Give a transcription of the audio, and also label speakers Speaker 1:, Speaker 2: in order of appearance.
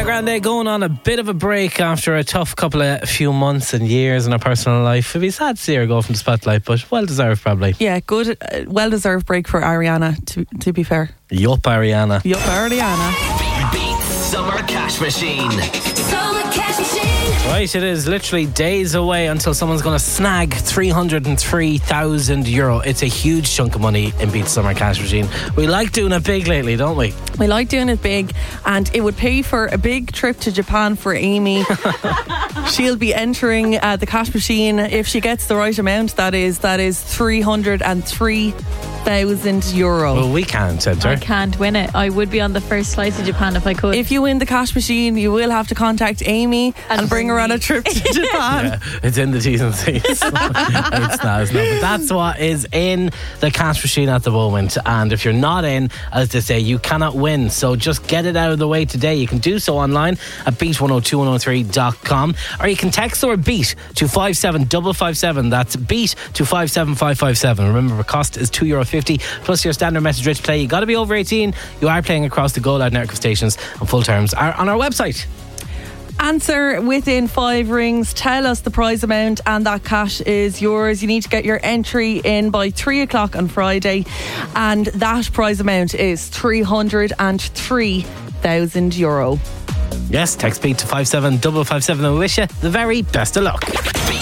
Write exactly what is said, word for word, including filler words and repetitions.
Speaker 1: Ariana Grande going on a bit of a break after a tough couple of few months and years in her personal life. It'd be sad to see her go from the spotlight, but well deserved probably.
Speaker 2: Yeah, good, uh, well deserved break for Ariana. To to be fair.
Speaker 1: Yup, Ariana.
Speaker 2: Yup, Ariana.
Speaker 3: Beat Summer Cash Machine.
Speaker 4: Summer Cash Machine.
Speaker 1: Right, it is literally days away until someone's going to snag three hundred three thousand euro. It's a huge chunk of money in Beat Summer Cash Machine. We like doing it big lately, don't we?
Speaker 2: We like doing it big, and it would pay for a big trip to Japan for Amy. She'll be entering uh, the cash machine if she gets the right amount. That is, that is three hundred three thousand euro.
Speaker 1: Well, we can't enter.
Speaker 5: I can't win it. I would be on the first flight to Japan if I could.
Speaker 2: If you win the cash machine, you will have to contact Amy and,
Speaker 5: And
Speaker 2: bring her
Speaker 5: bring
Speaker 2: on a
Speaker 5: me.
Speaker 2: trip to Japan.
Speaker 1: Yeah, it's in the T's and C's. It's not, it's not. But that's what is in the cash machine at the moment. And if you're not in, as they say, you cannot win. So just get it out of the way today. You can do so online at beat one oh two one oh three dot com, or you can text or beat to five seven five five seven. That's beat to five seven five five seven. Remember, the cost is two euro fifty plus your standard message rate to play. You got to be over eighteen. You are playing across the Go Loud network of stations, and full terms are on our website.
Speaker 2: Answer within five rings, tell us the prize amount, and that cash is yours. You need to get your entry in by three o'clock on Friday, and that prize amount is three hundred three thousand euro.
Speaker 1: Yes, text beat to five seven five five seven, and we wish you the very best of luck.
Speaker 3: Beat